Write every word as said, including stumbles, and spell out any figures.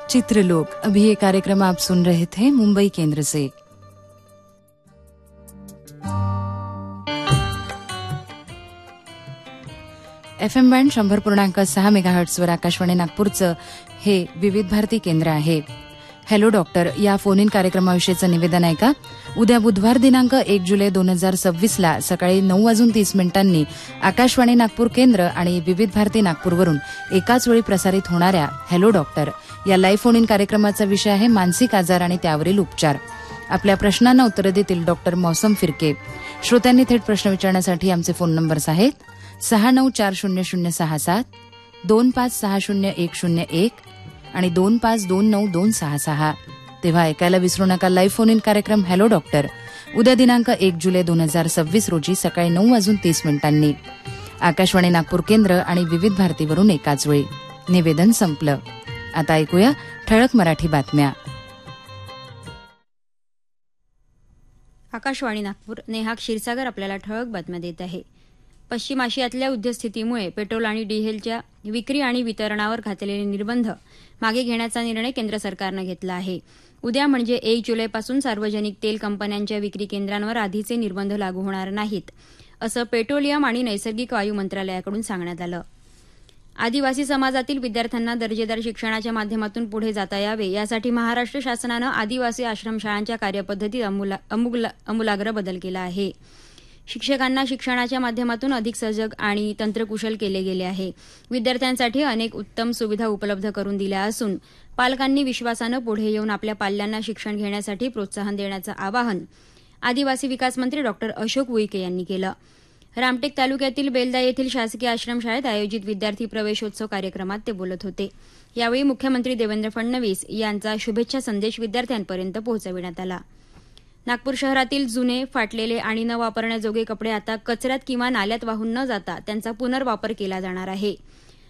चित्रलोक। अभी ये कार्यक्रम आप सुन रहे थे मुंबई केंद्र से। एफ एम बँड शंभर पूर्णांक सहा मेगाहर्ट्सवर आकाशवाणी नागपूरचं हे विविध भारती केंद्र आहे। हॅलो डॉक्टर या फोन इन कार्यक्रमाविषयीचं निवेदन आहे का? उद्या बुधवार दिनांक एक जुलै दोन हजार सव्वीसला सकाळी नऊ वाजून तीस मिनिटांनी आकाशवाणी नागपूर केंद्र आणि विविध भारती नागपूरवरून एकाच वेळी प्रसारित होणाऱ्या हॅलो डॉक्टर या लाईव्ह फोन इन कार्यक्रमाचा विषय आहे मानसिक आजार आणि त्यावरील उपचार। आपल्या प्रश्नांना उत्तरं देतील डॉक्टर मौसम फिरके। श्रोत्यांनी थेट प्रश्न विचारण्यासाठी आमचे फोन नंबर्स आहेत सहा नऊ चार शून्य शून्य सहा सात दोन पाच सहा शून्य एक शून्य एक आणि दोन पाच दोन नऊ दोन सहा सहा। तेव्हा ऐकायला विसरू नका लाईव्ह फोन इन कार्यक्रम हॅलो डॉक्टर उद्या दिनांक एक जुलै दोन हजार सव्वीस रोजी सकाळी नऊ वाजून तीस मिनिटांनी आकाशवाणी नागपूर केंद्र आणि विविध भारतीवरून एकाच वेळी। निवेदन संपलं। आता ऐकूया ठळक मराठी बातम्या। आकाशवाणी नागपूर, नेहा क्षीरसागर आपल्याला ठळक बातम्या देत आहे। पश्चिम आशियातल्या युद्धस्थितीमुळे पेट्रोल आणि डिझेलच्या विक्री आणि वितरणावर घातलेले निर्बंध मागे घेण्याचा निर्णय केंद्र सरकारनं घेतला आहे। उद्या म्हणजे एक जुलैपासून सार्वजनिक तेल कंपन्यांच्या विक्री केंद्रांवर आधीचे निर्बंध लागू होणार नाहीत, असं पेट्रोलियम आणि नैसर्गिक वायू मंत्रालयाकडून सांगण्यात आलं। आदिवासी समाजातील विद्यार्थ्यांना दर्जेदार शिक्षणाच्या माध्यमातून पुढे जाता यावे यासाठी महाराष्ट्र शासनानं आदिवासी आश्रमशाळांच्या कार्यपद्धतीत अमूला अमूला अमूलाग्र बदल केला आहे। शिक्षकांना शिक्षणाच्या माध्यमातून अधिक सजग आणि तंत्रकुशल केले गेले आहे। विद्यार्थ्यांसाठी अनेक उत्तम सुविधा उपलब्ध करून दिल्या असून पालकांनी विश्वासानं पुढे येऊन आपल्या पाल्यांना शिक्षण घेण्यासाठी प्रोत्साहन देण्याचं आवाहन आदिवासी विकास मंत्री डॉक्टर अशोक उईके यांनी केलं। रामटेक तालुक्यातील बेलदा येथील शासकीय आश्रमशाळेत आयोजित विद्यार्थी प्रवेशोत्सव कार्यक्रमात ते बोलत होते। यावेळी मुख्यमंत्री देवेंद्र फडणवीस यांचा शुभेच्छा संदेश विद्यार्थ्यांपर्यंत पोहोचविण्यात आला। नागपूर शहरातील जुने, फाटलेले आणि न वापरण्याजोगे कपडे आता कचऱ्यात किंवा नाल्यात वाहून न जाता त्यांचा पुनर्वापर केला जाणार आहे।